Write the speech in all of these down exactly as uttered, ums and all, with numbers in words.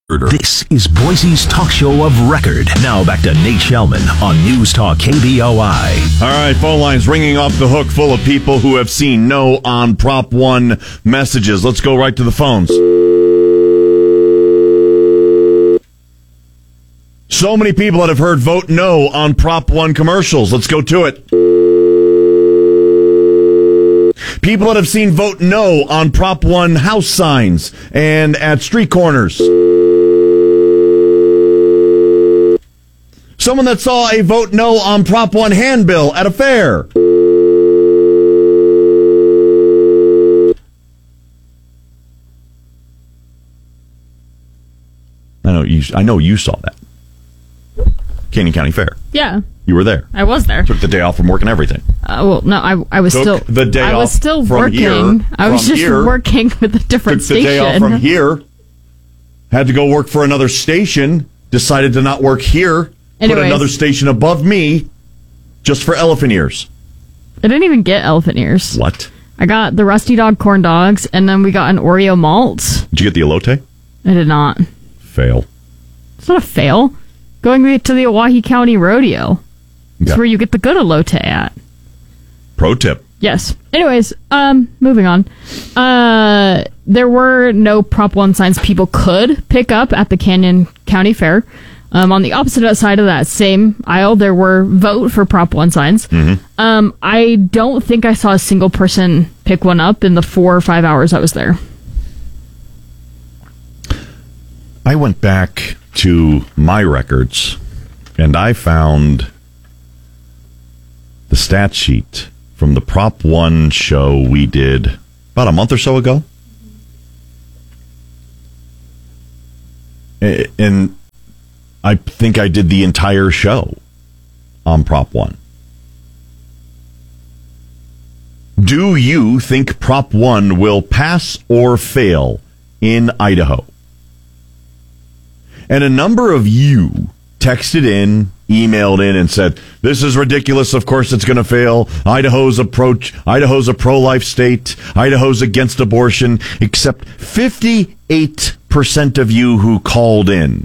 This is Boise's talk show of record. Now back to Nate Shellman on News Talk K B O I. All right, phone lines ringing off the hook full of people who have seen no on Prop one messages. Let's go right to the phones. So many people that have heard vote no on Prop one commercials. Let's go to it. People that have seen vote no on Prop one house signs and at street corners. Someone that saw a vote no on Prop one handbill at a fair. I know you. I know you saw that. Canyon County Fair. Yeah, you were there. I was there. Took the day off from work and everything. Uh, well, no, I I was Took still the day I off was still from working. Here, I was just here, working with a different took station. the day off from here. Had to go work for another station. Decided to not work here. Anyways. Put another station above me, just for elephant ears. I didn't even get elephant ears. What? I got the Rusty Dog corn dogs, and then we got an Oreo malt. Did you get the elote? I did not. Fail. It's not a fail. Going to the Owyhee County Rodeo. That's Yeah. where you get the good elote at. Pro tip. Yes. Anyways, um, moving on. Uh, there were no Prop one signs people could pick up at the Canyon County Fair. Um, on the opposite side of that same aisle, there were vote for Prop one signs. Mm-hmm. Um, I don't think I saw a single person pick one up in the four or five hours I was there. I went back to my records, and I found the stat sheet from the Prop one show we did about a month or so ago. And I think I did the entire show on Prop one. Do you think Prop one will pass or fail in Idaho? And a number of you texted in, emailed in, and said, this is ridiculous. Of course it's going to fail. Idaho's a pro, Idaho's a pro-life state. Idaho's against abortion. Except fifty-eight percent of you who called in,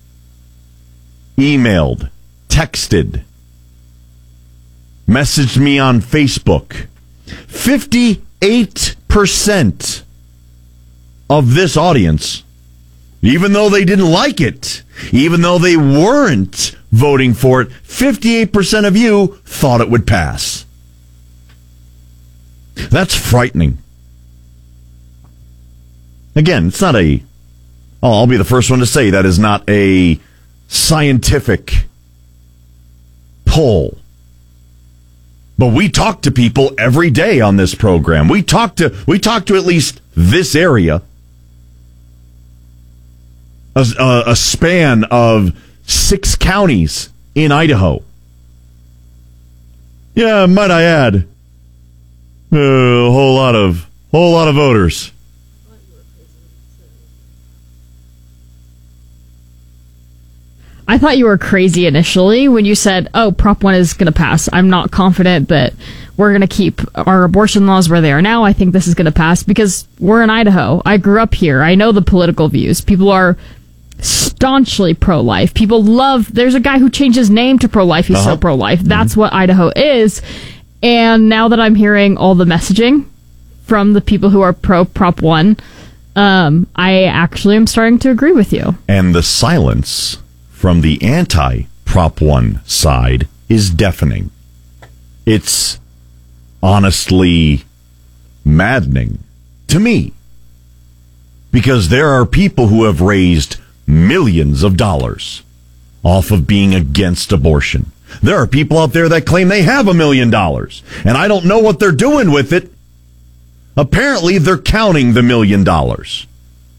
emailed, texted, messaged me on Facebook. fifty-eight percent of this audience, even though they didn't like it, even though they weren't voting for it, fifty-eight percent of you thought it would pass. That's frightening. Again, it's not a... Oh, I'll be the first one to say that is not a scientific poll. But we talk to people every day on this program. We talk to we talk to at least this area. A, a, a span of six counties in Idaho. Yeah, might I add, uh, a whole lot of whole lot of voters. I thought you were crazy initially when you said, oh, Prop one is going to pass. I'm not confident that we're going to keep our abortion laws where they are now. I think this is going to pass because we're in Idaho. I grew up here. I know the political views. People are staunchly pro-life. People love... There's a guy who changed his name to pro-life. He's uh-huh. so pro-life. That's mm-hmm. what Idaho is. And now that I'm hearing all the messaging from the people who are pro-Prop one, um, I actually am starting to agree with you. And the silence from the anti-Prop one side is deafening. It's honestly maddening to me. Because there are people who have raised millions of dollars off of being against abortion. There are people out there that claim they have a million dollars, and I don't know what they're doing with it. Apparently, they're counting the million dollars.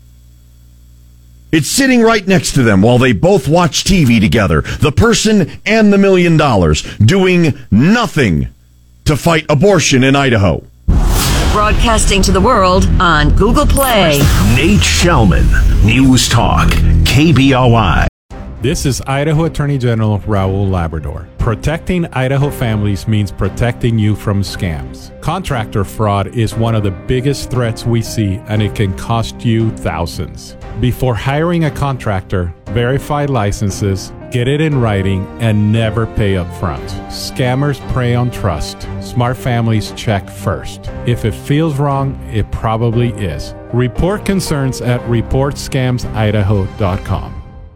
It's sitting right next to them while they both watch T V together. The person and the million dollars doing nothing to fight abortion in Idaho. Broadcasting to the world on Google Play. Nate Shellman, News Talk, K B O I. This is Idaho Attorney General Raul Labrador. Protecting Idaho families means protecting you from scams. Contractor fraud is one of the biggest threats we see, and it can cost you thousands. Before hiring a contractor, verify licenses, get it in writing, and never pay up front. Scammers prey on trust. Smart families check first. If it feels wrong, it probably is. Report concerns at report scams idaho dot com.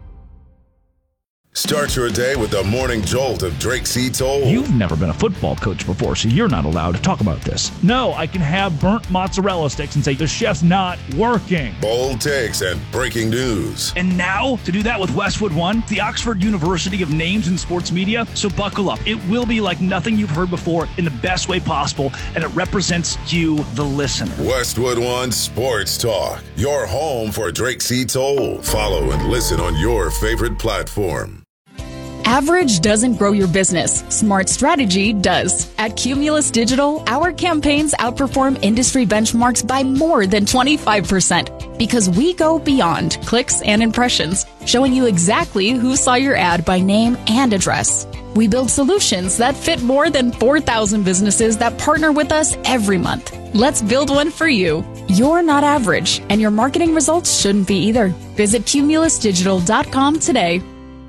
Start your day with the morning jolt of Drake C. Toll. You've never been a football coach before, so you're not allowed to talk about this. No, I can have burnt mozzarella sticks and say the chef's not working. Bold takes and breaking news. And now, to do that with Westwood One, the Oxford University of Names in Sports Media. So buckle up. It will be like nothing you've heard before in the best way possible, and it represents you, the listener. Westwood One Sports Talk, your home for Drake C. Toll. Follow and listen on your favorite platform. Average doesn't grow your business. Smart strategy does. At Cumulus Digital, our campaigns outperform industry benchmarks by more than twenty-five percent because we go beyond clicks and impressions, showing you exactly who saw your ad by name and address. We build solutions that fit more than four thousand businesses that partner with us every month. Let's build one for you. You're not average, and your marketing results shouldn't be either. Visit cumulus digital dot com today.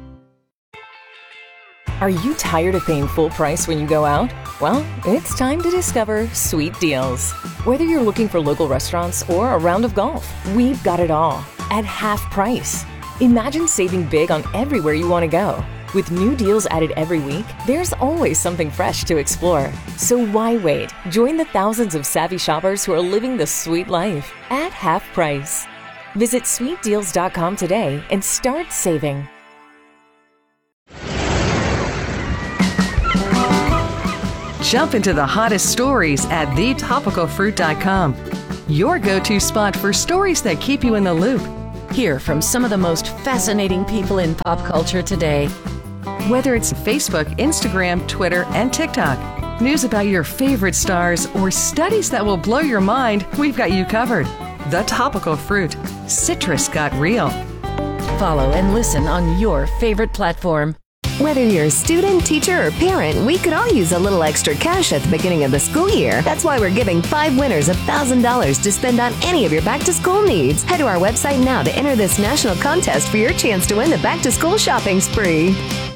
Are you tired of paying full price when you go out? Well, it's time to discover Sweet Deals. Whether you're looking for local restaurants or a round of golf, we've got it all at half price. Imagine saving big on everywhere you want to go. With new deals added every week, there's always something fresh to explore. So why wait? Join the thousands of savvy shoppers who are living the sweet life at half price. Visit sweet deals dot com today and start saving. Jump into the hottest stories at the topical fruit dot com. Your go-to spot for stories that keep you in the loop. Hear from some of the most fascinating people in pop culture today. Whether it's Facebook, Instagram, Twitter, and TikTok, news about your favorite stars, or studies that will blow your mind, we've got you covered. The Topical Fruit. Citrus got real. Follow and listen on your favorite platform. Whether you're a student, teacher, or parent, we could all use a little extra cash at the beginning of the school year. That's why we're giving five winners one thousand dollars to spend on any of your back-to-school needs. Head to our website now to enter this national contest for your chance to win the back-to-school shopping spree.